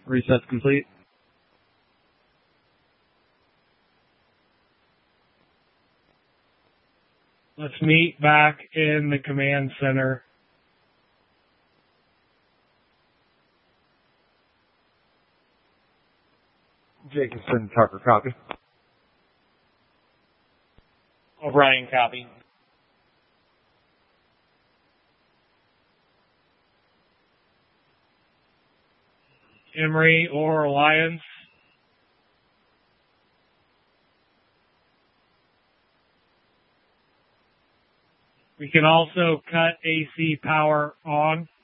Reset's complete. Let's meet back in the command center. Jacobson, Tucker, copy. O'Brien, copy. Emory or Alliance. We can also cut AC power on.